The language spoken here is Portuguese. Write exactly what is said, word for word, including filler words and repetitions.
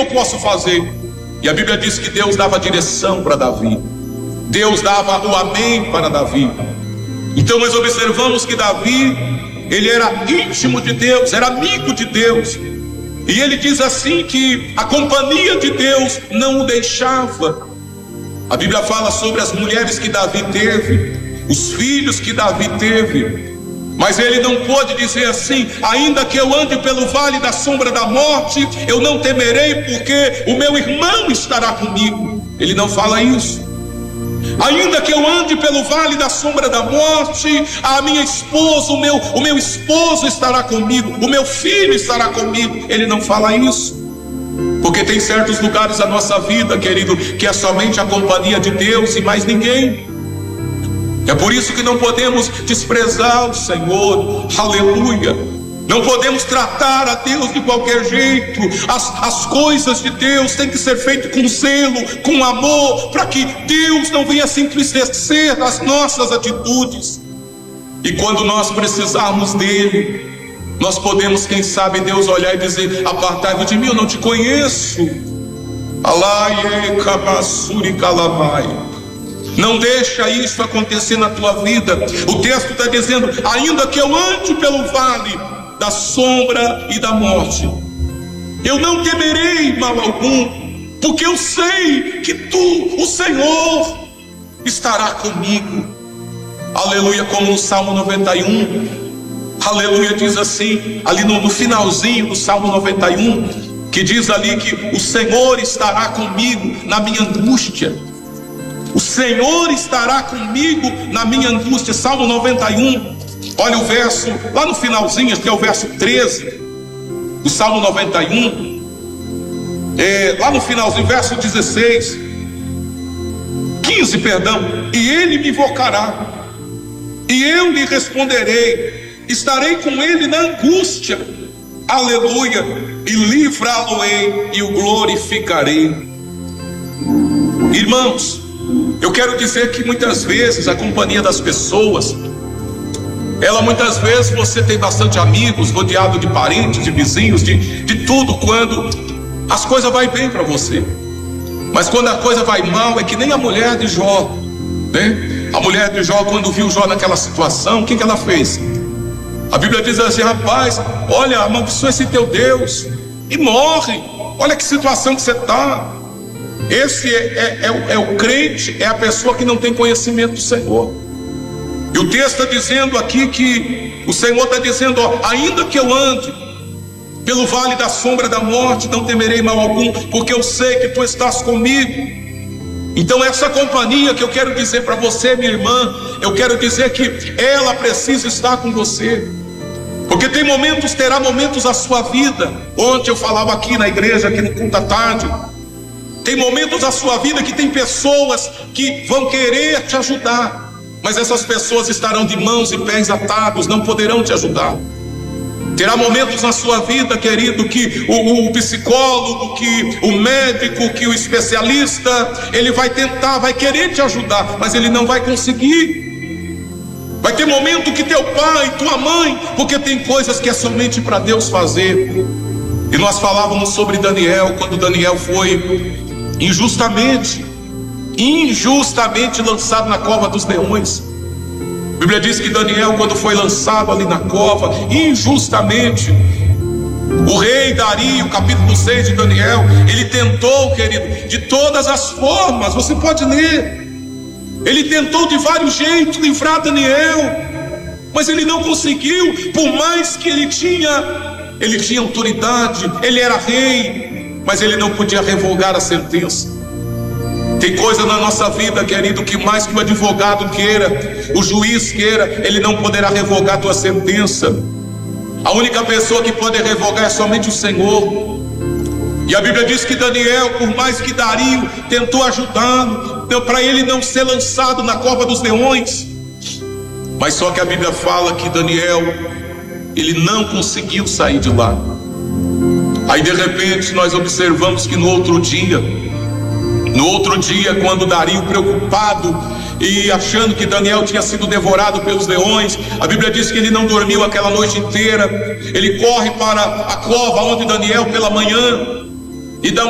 eu posso fazer? E a Bíblia diz que Deus dava direção para Davi, Deus dava o amém para Davi. Então nós observamos que Davi, ele era íntimo de Deus, era amigo de Deus. E ele diz assim que a companhia de Deus não o deixava. A Bíblia fala sobre as mulheres que Davi teve, os filhos que Davi teve, mas ele não pôde dizer assim: ainda que eu ande pelo vale da sombra da morte, eu não temerei, porque o meu irmão estará comigo. Ele não fala isso. Ainda que eu ande pelo vale da sombra da morte, a minha esposa, o meu, o meu esposo estará comigo, o meu filho estará comigo. Ele não fala isso, porque tem certos lugares da nossa vida, querido, que é somente a companhia de Deus e mais ninguém. É por isso que não podemos desprezar o Senhor, aleluia. Não podemos tratar a Deus de qualquer jeito. As, as coisas de Deus têm que ser feitas com zelo, com amor, para que Deus não venha se entristecer das nossas atitudes. E quando nós precisarmos dele, nós podemos, quem sabe, Deus olhar e dizer: apartai-vos de mim, eu não te conheço. Alaie kabassuri kalamai. Não deixa isso acontecer na tua vida. O texto está dizendo: ainda que eu ande pelo vale da sombra e da morte, eu não temerei mal algum, porque eu sei que tu, o Senhor, estará comigo. Aleluia. Como no Salmo noventa e um, aleluia, diz assim, ali no, no finalzinho do Salmo noventa e um, que diz ali que o Senhor estará comigo na minha angústia. O Senhor estará comigo na minha angústia. Salmo noventa e um, olha o verso, lá no finalzinho, que é o verso treze do Salmo noventa e um, é, lá no finalzinho, verso dezesseis, quinze, perdão. E ele me invocará, e eu lhe responderei, estarei com ele na angústia, aleluia, e livrá-lo-ei e o glorificarei. Irmãos, eu quero dizer que muitas vezes a companhia das pessoas, ela muitas vezes você tem bastante amigos, rodeado de parentes, de vizinhos, de, de tudo, quando as coisas vai bem para você. Mas quando a coisa vai mal, é que nem a mulher de Jó, né? A mulher de Jó, quando viu Jó naquela situação, o que, que ela fez? A Bíblia diz assim: rapaz, olha, amaldiçoa esse teu Deus e morre. Olha que situação que você está. Esse é, é, é, o, é o crente, é a pessoa que não tem conhecimento do Senhor. E o texto está dizendo aqui que o Senhor está dizendo: ó, ainda que eu ande pelo vale da sombra da morte, não temerei mal algum, porque eu sei que tu estás comigo. Então essa companhia que eu quero dizer para você, minha irmã, eu quero dizer que ela precisa estar com você, porque tem momentos, terá momentos da sua vida. Ontem eu falava aqui na igreja, aqui no culto da tarde, tem momentos da sua vida que tem pessoas que vão querer te ajudar, mas essas pessoas estarão de mãos e pés atados, não poderão te ajudar. Terá momentos na sua vida, querido, que o, o psicólogo, que o médico, que o especialista, ele vai tentar, vai querer te ajudar, mas ele não vai conseguir. Vai ter momento que teu pai, tua mãe, porque tem coisas que é somente para Deus fazer. E nós falávamos sobre Daniel, quando Daniel foi injustamente, injustamente lançado na cova dos leões. A Bíblia diz que Daniel, quando foi lançado ali na cova, injustamente, o rei Dario, capítulo seis de Daniel, ele tentou, querido, de todas as formas, você pode ler, ele tentou de vários jeitos livrar Daniel, mas ele não conseguiu. Por mais que ele tinha, ele tinha autoridade, ele era rei, mas ele não podia revogar a sentença. Tem coisa na nossa vida, querido, que mais que o advogado queira, o juiz queira, ele não poderá revogar a tua sentença. A única pessoa que pode revogar é somente o Senhor. E a Bíblia diz que Daniel, por mais que Dario tentou ajudá-lo, para ele não ser lançado na cova dos leões, mas só que a Bíblia fala que Daniel, ele não conseguiu sair de lá. Aí de repente nós observamos que no outro dia, No outro dia, quando Dario, preocupado e achando que Daniel tinha sido devorado pelos leões, a Bíblia diz que ele não dormiu aquela noite inteira. Ele corre para a cova onde Daniel pela manhã, e dá